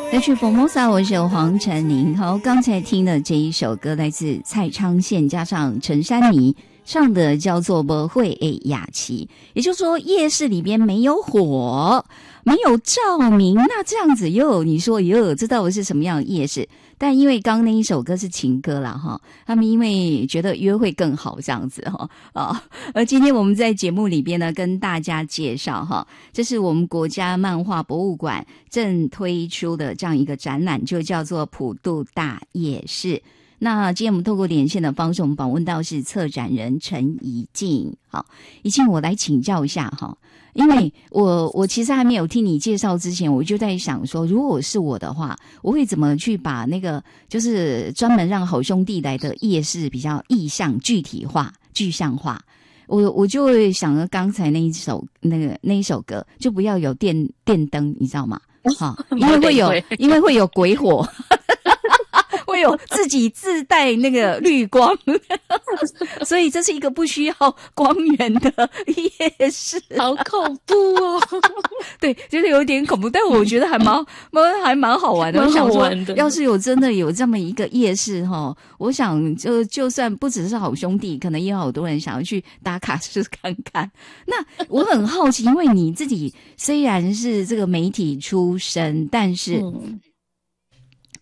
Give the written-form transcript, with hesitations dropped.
歌曲 Formosa， 我是黄晨宁。好，刚才听的这一首歌来自蔡昌宪加上陈珊妮唱的，叫做《不会诶雅琪》。也就是说，夜市里边没有火，没有照明，那这样子你说这到底是什么样的夜市？但因为刚刚那一首歌是情歌啦哈，他们因为觉得约会更好这样子哈啊。而今天我们在节目里边呢，跟大家介绍哈，这是我们国家漫画博物馆正推出的这样一个展览，就叫做普渡大夜市。那今天我们透过连线的方式，我们访问到是策展人陈怡静。好，怡静，我来请教一下哈，因为我其实还没有听你介绍之前，我就在想说，如果是我的话，我会怎么去把那个就是专门让好兄弟来的夜市比较意象具体化、具象化。我就会想到刚才那一首歌，就不要有电灯，你知道吗？好，因为会有鬼火。会有自己自带那个绿光所以这是一个不需要光源的夜市。 好恐怖哦对，就是有点恐怖，但我觉得还蛮好玩的。 蛮好玩的。 要是真的有这么一个夜市我想就算不只是好兄弟，可能也有好多人想要去打卡试看看。那我很好奇，因为你自己虽然是这个媒体出身，但是